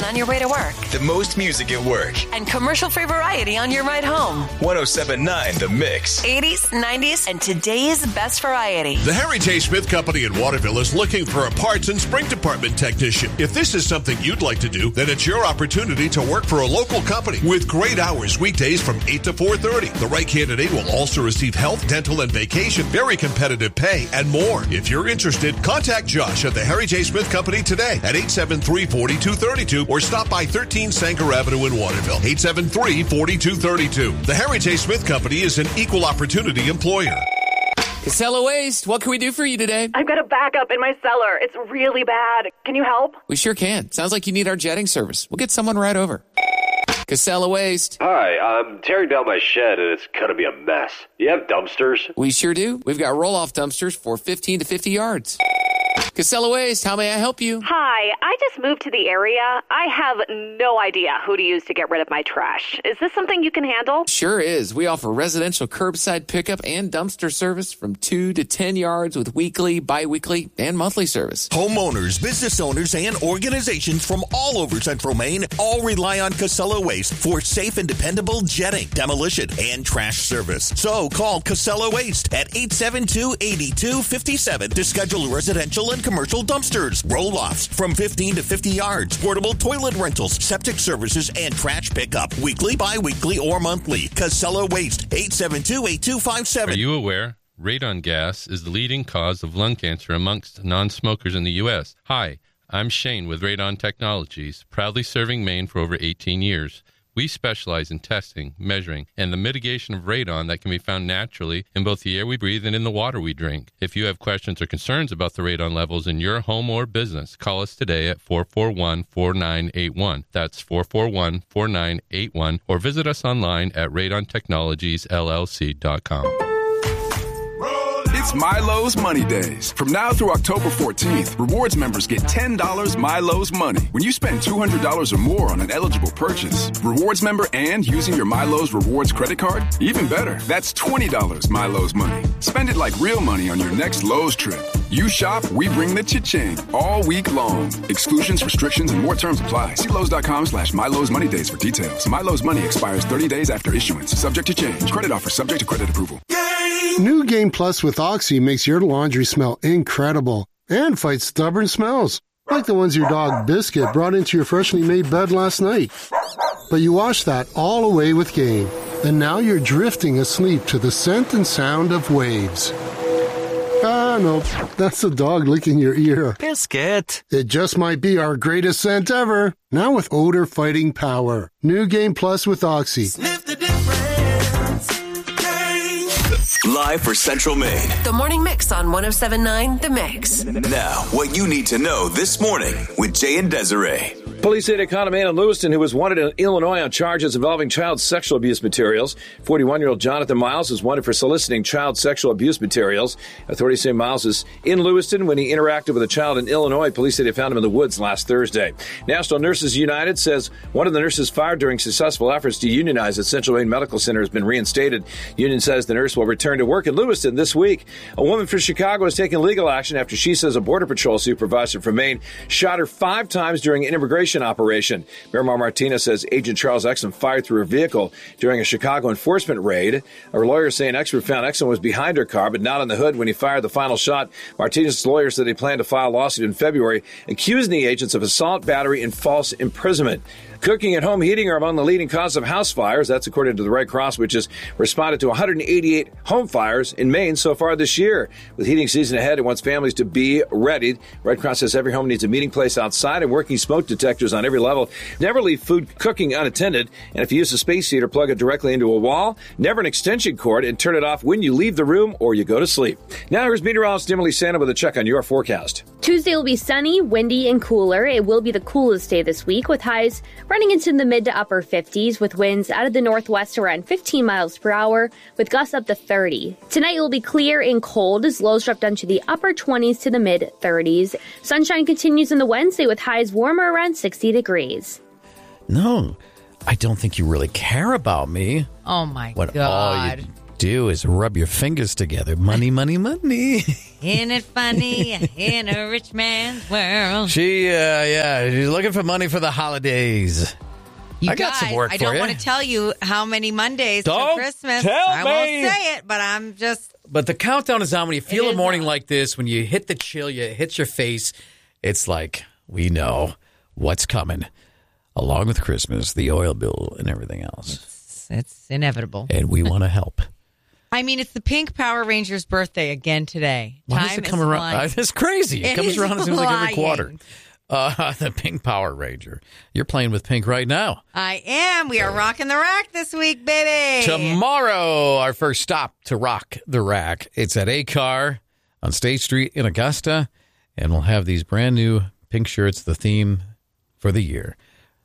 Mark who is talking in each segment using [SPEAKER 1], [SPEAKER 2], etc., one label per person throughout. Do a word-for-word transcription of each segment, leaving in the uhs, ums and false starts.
[SPEAKER 1] on your way to work.
[SPEAKER 2] The most music at work.
[SPEAKER 1] And commercial-free variety on your ride home.
[SPEAKER 2] one oh seven point nine The Mix.
[SPEAKER 1] eighties, nineties, and today's best variety.
[SPEAKER 3] The Harry J. Smith Company in Waterville is looking for a parts and spring department technician. If this is something you'd like to do, then it's your opportunity to work for a local company with great hours weekdays from eight to four thirty. The right candidate will also receive health, dental, and vacation, very competitive pay, and more. If you're interested, contact Josh at the Harry J. Smith Company today at eight seven three, four two three two or stop by thirteen Sanger Avenue in Waterville, eight seven three, four two three two. The Harry J. Smith Company is an equal opportunity employer.
[SPEAKER 4] Casella Waste, what can we do for you today?
[SPEAKER 5] I've got a backup in my cellar. It's really bad. Can you help?
[SPEAKER 4] We sure can. Sounds like you need our jetting service. We'll get someone right over. Casella Waste.
[SPEAKER 6] Hi, I'm tearing down my shed and it's going to be a mess. You have dumpsters?
[SPEAKER 4] We sure do. We've got roll-off dumpsters for fifteen to fifty yards. Casella Waste, how may I help you?
[SPEAKER 5] Hi, I just moved to the area. I have no idea who to use to get rid of my trash. Is this something you can handle?
[SPEAKER 4] Sure is. We offer residential curbside pickup and dumpster service from two to ten yards with weekly, bi-weekly, and monthly service.
[SPEAKER 7] Homeowners, business owners, and organizations from all over Central Maine all rely on Casella Waste for safe and dependable jetting, demolition, and trash service. So call Casella Waste at eight seven two, eight two five seven to schedule residential and commercial dumpsters, roll-offs from fifteen to fifty yards, portable toilet rentals, septic services, and trash pickup, weekly, bi-weekly, or monthly. Casella Waste, eight seven two, eight two five seven.
[SPEAKER 8] Are you aware? Radon gas is the leading cause of lung cancer amongst non-smokers in the U S. Hi, I'm Shane with Radon Technologies, proudly serving Maine for over eighteen years. We specialize in testing, measuring, and the mitigation of radon that can be found naturally in both the air we breathe and in the water we drink. If you have questions or concerns about the radon levels in your home or business, call us today at four four one, four nine eight one. That's four four one, four nine eight one, or visit us online at radon technologies l l c dot com.
[SPEAKER 9] It's Milo's Money Days. From now through October fourteenth, rewards members get ten dollars Milo's Money when you spend two hundred dollars or more on an eligible purchase. Rewards member and using your Milo's Rewards credit card? Even better, that's twenty dollars Milo's Money. Spend it like real money on your next Lowe's trip. You shop, we bring the cha-ching all week long. Exclusions, restrictions, and more terms apply. See Lowe's.com slash Milo's Money Days for details. Milo's Money expires thirty days after issuance. Subject to change. Credit offer subject to credit approval.
[SPEAKER 10] New Game Plus with Oxy makes your laundry smell incredible and fights stubborn smells, like the ones your dog Biscuit brought into your freshly made bed last night. But you wash that all away with Game, and now you're drifting asleep to the scent and sound of waves. Ah, no, that's the dog licking your ear.
[SPEAKER 11] Biscuit.
[SPEAKER 10] It just might be our greatest scent ever, now with odor-fighting power. New Game Plus with Oxy.
[SPEAKER 11] Sniff the difference.
[SPEAKER 12] Live for Central Maine.
[SPEAKER 1] The Morning Mix on one oh seven point nine The Mix.
[SPEAKER 12] Now, what you need to know this morning with Jay and Desiree.
[SPEAKER 13] Police say a man in Lewiston who was wanted in Illinois on charges involving child sexual abuse materials. forty-one-year-old Jonathan Miles is wanted for soliciting child sexual abuse materials. Authorities say Miles is in Lewiston when he interacted with a child in Illinois. Police say they found him in the woods last Thursday. National Nurses United says one of the nurses fired during successful efforts to unionize at Central Maine Medical Center has been reinstated. Union says the nurse will return to work in Lewiston this week. A woman from Chicago has taken legal action after she says a Border Patrol supervisor from Maine shot her five times during an immigration operation. Miramar Martinez says Agent Charles Exum fired through her vehicle during a Chicago enforcement raid. Her lawyer say an expert found Exum was behind her car, but not on the hood when he fired the final shot. Martinez's lawyer said he planned to file a lawsuit in February, accusing the agents of assault, battery, and false imprisonment. Cooking and home heating are among the leading cause of house fires. That's according to the Red Cross, which has responded to one hundred eighty-eight home fires in Maine so far this year. With heating season ahead, it wants families to be ready. Red Cross says every home needs a meeting place outside and working smoke detectors on every level. Never leave food cooking unattended. And if you use a space heater, plug it directly into a wall. Never an extension cord, and turn it off when you leave the room or you go to sleep. Now here's meteorologist Emily Santa with a check on your forecast.
[SPEAKER 14] Tuesday will be sunny, windy, and cooler. It will be the coolest day this week, with highs running into the mid to upper fifties, with winds out of the northwest around fifteen miles per hour, with gusts up to thirty. Tonight will be clear and cold as lows drop down to the upper twenties to the mid thirties. Sunshine continues in the Wednesday with highs warmer around sixty degrees.
[SPEAKER 15] No, I don't think you really care about me.
[SPEAKER 16] Oh, my
[SPEAKER 15] when
[SPEAKER 16] God.
[SPEAKER 15] all you
[SPEAKER 11] do is rub your fingers together. Money, money, money.
[SPEAKER 15] Isn't it funny in a rich man's world?
[SPEAKER 11] She, uh, yeah, she's looking for money for the holidays.
[SPEAKER 15] You
[SPEAKER 11] I got
[SPEAKER 15] guys,
[SPEAKER 11] some work
[SPEAKER 15] I
[SPEAKER 11] for
[SPEAKER 15] don't
[SPEAKER 11] you.
[SPEAKER 15] want to tell you how many Mondays
[SPEAKER 11] Don't
[SPEAKER 15] for Christmas.
[SPEAKER 11] tell
[SPEAKER 15] I
[SPEAKER 11] me.
[SPEAKER 15] won't say it, but I'm just...
[SPEAKER 11] But the countdown is on when you feel
[SPEAKER 15] It
[SPEAKER 11] a
[SPEAKER 15] is
[SPEAKER 11] morning
[SPEAKER 15] on.
[SPEAKER 11] like this, when you hit the chill, you it hits your face. It's like, we know what's coming. Along with Christmas, the oil bill, and everything else.
[SPEAKER 15] It's, it's inevitable.
[SPEAKER 11] And we want to help.
[SPEAKER 15] I mean, it's the Pink Power Rangers' birthday again today.
[SPEAKER 11] Why
[SPEAKER 15] Time
[SPEAKER 11] does it
[SPEAKER 15] is
[SPEAKER 11] come around?
[SPEAKER 15] flying.
[SPEAKER 11] Uh, It's crazy. It,
[SPEAKER 15] It
[SPEAKER 11] comes
[SPEAKER 15] is
[SPEAKER 11] around, it seems like every
[SPEAKER 15] flying.
[SPEAKER 11] quarter. Uh, the Pink Power Ranger. You're playing with Pink right now.
[SPEAKER 15] I am. We are rocking the rack this week, baby.
[SPEAKER 11] Tomorrow, our first stop to rock the rack. It's at A C A R on State Street in Augusta, and we'll have these brand new pink shirts, the theme for the year.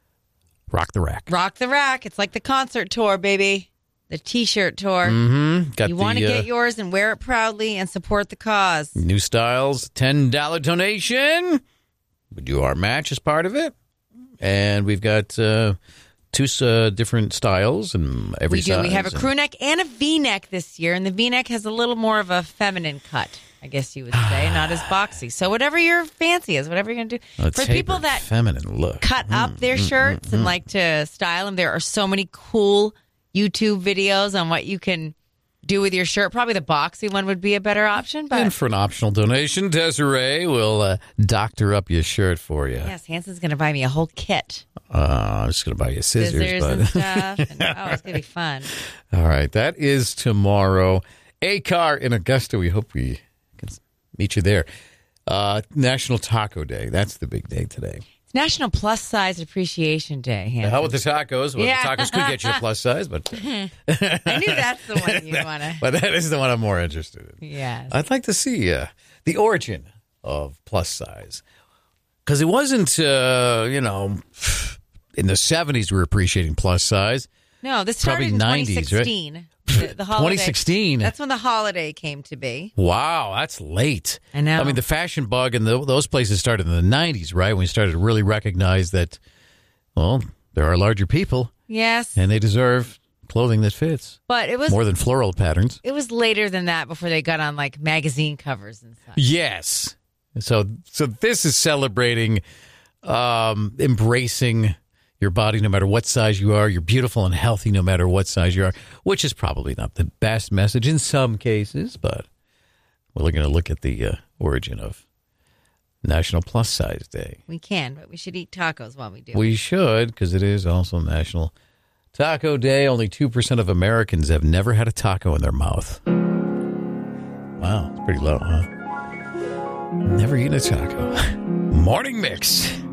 [SPEAKER 11] Rock the rack.
[SPEAKER 15] Rock the rack. It's like the concert tour, baby. The T-shirt tour.
[SPEAKER 11] Mm-hmm. Got
[SPEAKER 15] you
[SPEAKER 11] the,
[SPEAKER 15] want to
[SPEAKER 11] uh,
[SPEAKER 15] get yours and wear it proudly and support the cause.
[SPEAKER 11] New styles, ten dollars donation. We do our match as part of it. And we've got uh, two uh, different styles and every
[SPEAKER 15] We do.
[SPEAKER 11] size.
[SPEAKER 15] We have a
[SPEAKER 11] and-
[SPEAKER 15] crew neck and a V-neck this year, and the V-neck has a little more of a feminine cut, I guess you would say, not as boxy. So whatever your fancy is, whatever you're going to do.
[SPEAKER 11] A
[SPEAKER 15] For people
[SPEAKER 11] tapered,
[SPEAKER 15] that
[SPEAKER 11] feminine look.
[SPEAKER 15] cut up their
[SPEAKER 11] mm,
[SPEAKER 15] shirts
[SPEAKER 11] mm,
[SPEAKER 15] and
[SPEAKER 11] mm.
[SPEAKER 15] like to style them, there are so many cool YouTube videos on what you can do with your shirt. Probably the boxy one would be a better option, but
[SPEAKER 11] And for an optional donation, Desiree will uh, doctor up your shirt for you.
[SPEAKER 15] yes, Hanson's going to buy me a whole kit.
[SPEAKER 11] Uh, I'm just going to buy you scissors.
[SPEAKER 15] Scissors
[SPEAKER 11] but...
[SPEAKER 15] and stuff. And, oh, it's going to be fun.
[SPEAKER 11] All right, that is tomorrow. A C A R in Augusta. We hope we can meet you there. Uh, National Taco Day. That's the big day today.
[SPEAKER 15] It's National Plus Size Appreciation Day, Hanson.
[SPEAKER 11] The hell with the tacos. Well,
[SPEAKER 15] Yeah.
[SPEAKER 11] the tacos could get you a plus size, but
[SPEAKER 15] I knew that's the one you'd want to.
[SPEAKER 11] but that is the one I'm more interested in.
[SPEAKER 15] Yes.
[SPEAKER 11] I'd like to see uh, the origin of plus size. Because it wasn't, uh, you know, in the seventies we were appreciating plus size.
[SPEAKER 15] No, this started
[SPEAKER 11] Probably
[SPEAKER 15] in
[SPEAKER 11] nineties,
[SPEAKER 15] twenty sixteen.
[SPEAKER 11] right?
[SPEAKER 15] The, the holiday,
[SPEAKER 11] twenty sixteen.
[SPEAKER 15] That's when the holiday came to be.
[SPEAKER 11] Wow, that's late.
[SPEAKER 15] I know.
[SPEAKER 11] I mean, the fashion bug and the, those places started in the nineties, right? When we started to really recognize that, well, there are larger people
[SPEAKER 15] Yes.
[SPEAKER 11] and they deserve clothing that fits.
[SPEAKER 15] But it was
[SPEAKER 11] More than floral patterns.
[SPEAKER 15] it was later than that before they got on like magazine covers and stuff.
[SPEAKER 11] Yes. So, so this is celebrating, um, embracing your body no matter what size you are. You're beautiful and healthy no matter what size you are, which is probably not the best message in some cases, but we're going to look at the uh, origin of National Plus Size Day.
[SPEAKER 15] We can, but we should eat tacos while we do.
[SPEAKER 11] We should, because it is also National Taco Day. Only two percent of Americans have never had a taco in their mouth. Wow, it's pretty low, huh? Never eaten a taco. Morning Mix.